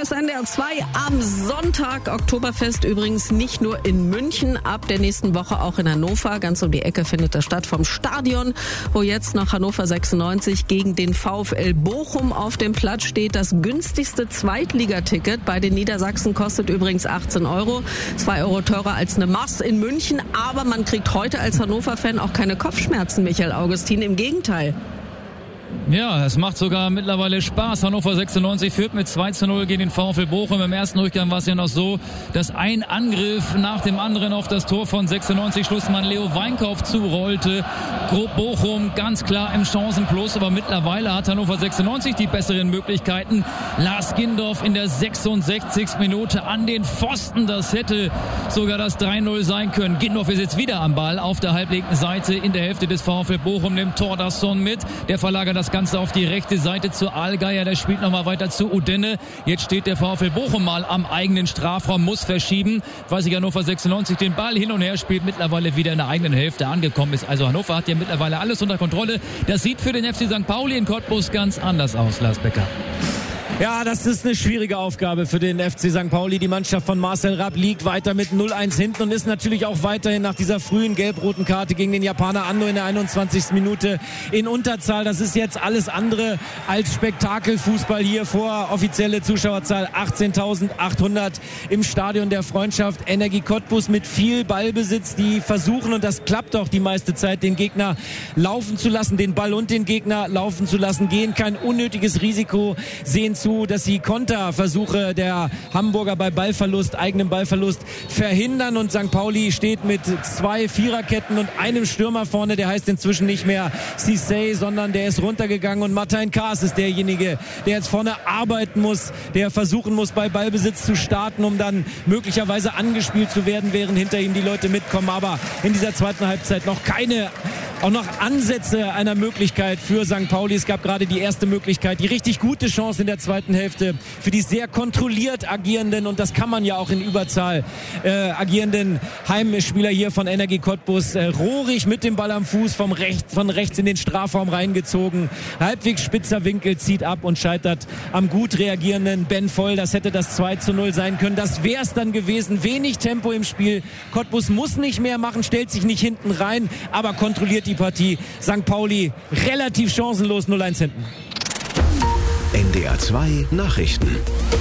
ist NDR 2 am Sonntag. Oktoberfest übrigens nicht nur in München, ab der nächsten Woche auch in Hannover. Ganz um die Ecke findet das statt vom Stadion, wo jetzt noch Hannover 96 gegen den VfL Bochum auf dem Platz steht. Das günstigste Zweitligaticket bei den Niedersachsen kostet übrigens 18 €. 2 € teurer als eine Maß in München. Aber man kriegt heute als Hannover-Fan auch keine Kopfschmerzen, Michael Augustin. Im Gegenteil. Ja, es macht sogar mittlerweile Spaß. Hannover 96 führt mit 2:0 gegen den VfL Bochum. Im ersten Durchgang war es ja noch so, dass ein Angriff nach dem anderen auf das Tor von 96 Schlussmann Leo Weinkauf zurollte. Bochum ganz klar im Chancenplus, aber mittlerweile hat Hannover 96 die besseren Möglichkeiten. Lars Gindorf in der 66. Minute an den Pfosten. Das hätte sogar das 3:0 sein können. Gindorf ist jetzt wieder am Ball auf der halblinken Seite in der Hälfte des VfL Bochum. Nimmt Thordarson mit. Der verlagert das Ganze auf die rechte Seite zu Allgeier. Der spielt nochmal weiter zu Udenne. Jetzt steht der VfL Bochum mal am eigenen Strafraum, muss verschieben, weil sich Hannover 96 den Ball hin und her spielt, mittlerweile wieder in der eigenen Hälfte angekommen ist. Also Hannover hat ja mittlerweile alles unter Kontrolle. Das sieht für den FC St. Pauli in Cottbus ganz anders aus, Lars Becker. Ja, das ist eine schwierige Aufgabe für den FC St. Pauli. Die Mannschaft von Marcel Rapp liegt weiter mit 0-1 hinten und ist natürlich auch weiterhin nach dieser frühen gelb-roten Karte gegen den Japaner Ando in der 21. Minute in Unterzahl. Das ist jetzt alles andere als Spektakelfußball hier vor offizielle Zuschauerzahl 18.800 im Stadion der Freundschaft. Energie Cottbus mit viel Ballbesitz, die versuchen, und das klappt auch die meiste Zeit, den Gegner laufen zu lassen, den Ball und den Gegner laufen zu lassen, gehen kein unnötiges Risiko, sehen zu, dass sie Konterversuche der Hamburger bei Ballverlust, eigenem Ballverlust verhindern, und St. Pauli steht mit 2 Viererketten und einem Stürmer vorne, der heißt inzwischen nicht mehr Cissé, sondern der ist runtergegangen, und Martin Kaas ist derjenige, der jetzt vorne arbeiten muss, der versuchen muss, bei Ballbesitz zu starten, um dann möglicherweise angespielt zu werden, während hinter ihm die Leute mitkommen, aber in dieser zweiten Halbzeit noch keine, auch noch Ansätze einer Möglichkeit für St. Pauli. Es gab gerade die erste Möglichkeit, die richtig gute Chance in der zweiten Hälfte für die sehr kontrolliert agierenden, und das kann man ja auch in Überzahl agierenden Heimspieler hier von Energie Cottbus. Rohrig mit dem Ball am Fuß von rechts in den Strafraum reingezogen. Halbwegs spitzer Winkel, zieht ab und scheitert am gut reagierenden Ben Voll. Das hätte das 2:0 sein können. Das wäre es dann gewesen. Wenig Tempo im Spiel. Cottbus muss nicht mehr machen, stellt sich nicht hinten rein, aber kontrolliert die Partie. St. Pauli relativ chancenlos, 0-1 hinten. NDR 2 Nachrichten.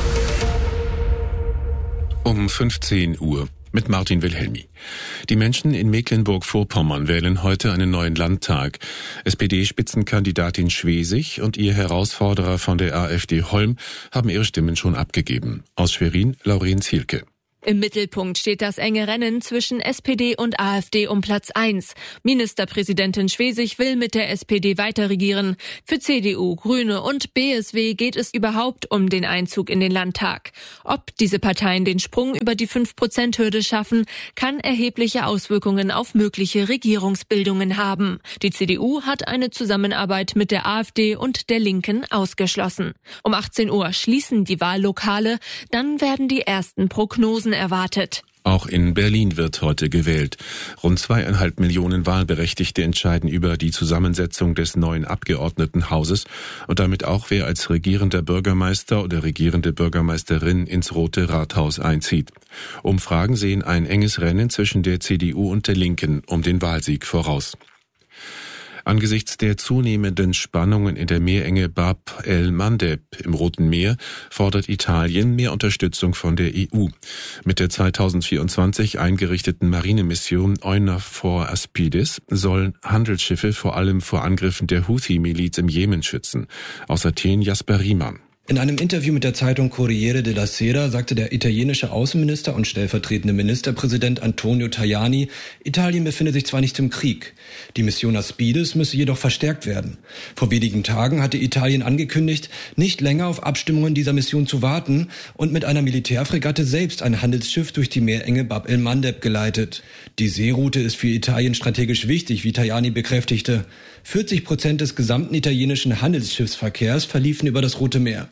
Um 15 Uhr mit Martin Wilhelmi. Die Menschen in Mecklenburg-Vorpommern wählen heute einen neuen Landtag. SPD-Spitzenkandidatin Schwesig und ihr Herausforderer von der AfD Holm haben ihre Stimmen schon abgegeben. Aus Schwerin, Lauren Zielke. Im Mittelpunkt steht das enge Rennen zwischen SPD und AfD um Platz 1. Ministerpräsidentin Schwesig will mit der SPD weiterregieren. Für CDU, Grüne und BSW geht es überhaupt um den Einzug in den Landtag. Ob diese Parteien den Sprung über die 5%-Hürde schaffen, kann erhebliche Auswirkungen auf mögliche Regierungsbildungen haben. Die CDU hat eine Zusammenarbeit mit der AfD und der Linken ausgeschlossen. Um 18 Uhr schließen die Wahllokale, dann werden die ersten Prognosen erwartet. Auch in Berlin wird heute gewählt. Rund 2,5 Millionen Wahlberechtigte entscheiden über die Zusammensetzung des neuen Abgeordnetenhauses und damit auch, wer als regierender Bürgermeister oder regierende Bürgermeisterin ins Rote Rathaus einzieht. Umfragen sehen ein enges Rennen zwischen der CDU und der Linken um den Wahlsieg voraus. Angesichts der zunehmenden Spannungen in der Meerenge Bab el-Mandeb im Roten Meer fordert Italien mehr Unterstützung von der EU. Mit der 2024 eingerichteten Marinemission EUNAVFOR Aspides sollen Handelsschiffe vor allem vor Angriffen der Houthi-Miliz im Jemen schützen. Aus Athen Jasper Riemann. In einem Interview mit der Zeitung Corriere della Sera sagte der italienische Außenminister und stellvertretende Ministerpräsident Antonio Tajani, Italien befinde sich zwar nicht im Krieg, die Mission Aspides müsse jedoch verstärkt werden. Vor wenigen Tagen hatte Italien angekündigt, nicht länger auf Abstimmungen dieser Mission zu warten und mit einer Militärfregatte selbst ein Handelsschiff durch die Meerenge Bab el-Mandeb geleitet. Die Seeroute ist für Italien strategisch wichtig, wie Tajani bekräftigte. 40% des gesamten italienischen Handelsschiffsverkehrs verliefen über das Rote Meer.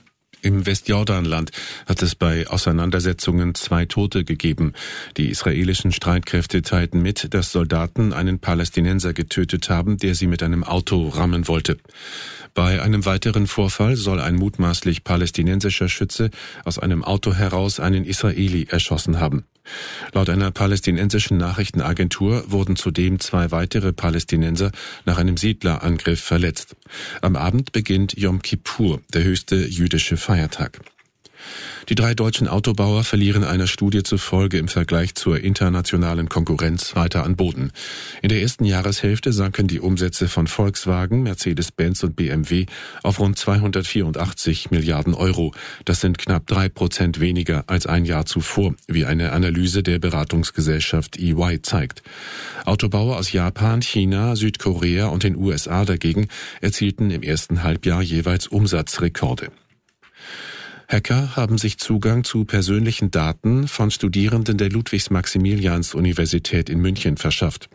Im Westjordanland hat es bei Auseinandersetzungen 2 Tote gegeben. Die israelischen Streitkräfte teilten mit, dass Soldaten einen Palästinenser getötet haben, der sie mit einem Auto rammen wollte. Bei einem weiteren Vorfall soll ein mutmaßlich palästinensischer Schütze aus einem Auto heraus einen Israeli erschossen haben. Laut einer palästinensischen Nachrichtenagentur wurden zudem 2 weitere Palästinenser nach einem Siedlerangriff verletzt. Am Abend beginnt Yom Kippur, der höchste jüdische Feiertag. Die 3 deutschen Autobauer verlieren einer Studie zufolge im Vergleich zur internationalen Konkurrenz weiter an Boden. In der ersten Jahreshälfte sanken die Umsätze von Volkswagen, Mercedes-Benz und BMW auf rund 284 Milliarden Euro. Das sind knapp 3% weniger als ein Jahr zuvor, wie eine Analyse der Beratungsgesellschaft EY zeigt. Autobauer aus Japan, China, Südkorea und den USA dagegen erzielten im ersten Halbjahr jeweils Umsatzrekorde. Hacker haben sich Zugang zu persönlichen Daten von Studierenden der Ludwigs-Maximilians-Universität in München verschafft.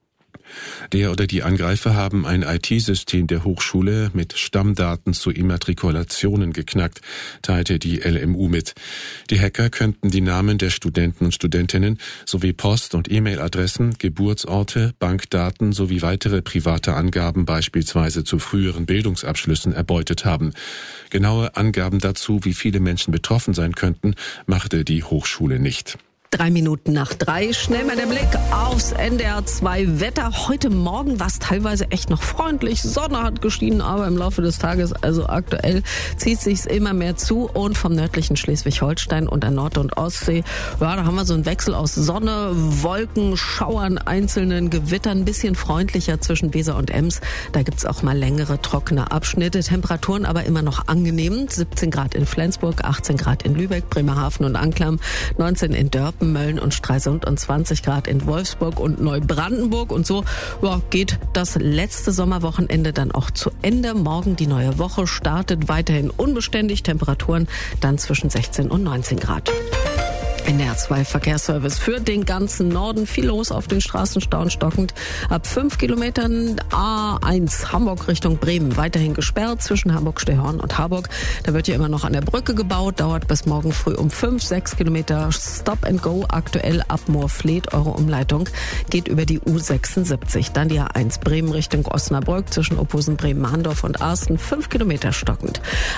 Der oder die Angreifer haben ein IT-System der Hochschule mit Stammdaten zu Immatrikulationen geknackt, teilte die LMU mit. Die Hacker könnten die Namen der Studenten und Studentinnen sowie Post- und E-Mail-Adressen, Geburtsorte, Bankdaten sowie weitere private Angaben beispielsweise zu früheren Bildungsabschlüssen erbeutet haben. Genaue Angaben dazu, wie viele Menschen betroffen sein könnten, machte die Hochschule nicht. 3 Minuten nach 3. Schnell mal der Blick aufs NDR 2 Wetter. Heute Morgen war es teilweise echt noch freundlich. Sonne hat geschienen, aber im Laufe des Tages, also aktuell, zieht sich's immer mehr zu. Und vom nördlichen Schleswig-Holstein und der Nord- und Ostsee, ja, da haben wir so einen Wechsel aus Sonne, Wolken, Schauern, einzelnen Gewittern. Ein bisschen freundlicher zwischen Weser und Ems. Da gibt's auch mal längere, trockene Abschnitte. Temperaturen aber immer noch angenehm. 17 Grad in Flensburg, 18 Grad in Lübeck, Bremerhaven und Anklam, 19 in Dörpen, Mölln und Stralsund und 20 Grad in Wolfsburg und Neubrandenburg. Und so geht das letzte Sommerwochenende dann auch zu Ende. Morgen die neue Woche startet weiterhin unbeständig. Temperaturen dann zwischen 16 und 19 Grad. NDR 2 Verkehrsservice für den ganzen Norden. Viel los auf den Straßen, Stauen stockend. Ab 5 Kilometern A1 Hamburg Richtung Bremen weiterhin gesperrt zwischen Hamburg-Stehorn und Harburg. Da wird ja immer noch an der Brücke gebaut. Dauert bis morgen früh um 5, 6 Kilometer Stop and Go. Aktuell ab Moorfleet. Eure Umleitung geht über die U76. Dann die A1 Bremen Richtung Osnabrück zwischen Opposen, Bremen, Mahndorf und Arsten. 5 Kilometer stockend.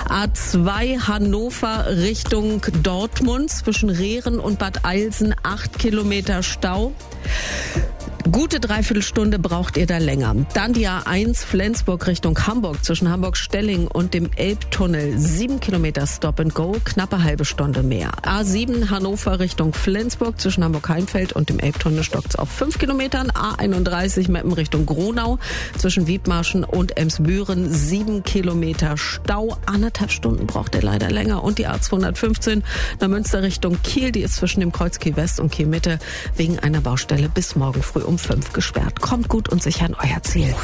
A2 Hannover Richtung Dortmund zwischen Rehren und Bad Eilsen 8 Kilometer Stau. Gute Dreiviertelstunde braucht ihr da länger. Dann die A1 Flensburg Richtung Hamburg zwischen Hamburg-Stelling und dem Elbtunnel 7 Kilometer Stop and Go, knappe halbe Stunde mehr. A7 Hannover Richtung Flensburg zwischen Hamburg-Heimfeld und dem Elbtunnel stockt's auf 5 Kilometern. A31 Meppen Richtung Gronau zwischen Wiedmarschen und Emsbüren 7 Kilometer Stau. 1,5 Stunden braucht ihr leider länger. Und die A215 nach Münster Richtung Kiel, die ist zwischen dem Kreuz Kiel West und Kiel Mitte wegen einer Baustelle bis morgen früh um 5 gesperrt. Kommt gut und sicher an euer Ziel.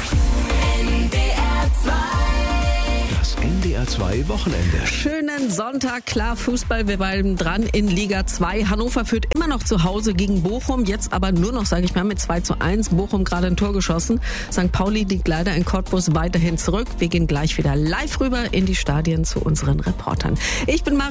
Das NDR 2 Wochenende. Schönen Sonntag, klar Fußball, wir bleiben dran in Liga 2. Hannover führt immer noch zu Hause gegen Bochum, jetzt aber nur noch, sage ich mal, mit 2:1. Bochum gerade ein Tor geschossen. St. Pauli liegt leider in Cottbus weiterhin zurück. Wir gehen gleich wieder live rüber in die Stadien zu unseren Reportern. Ich bin Mario.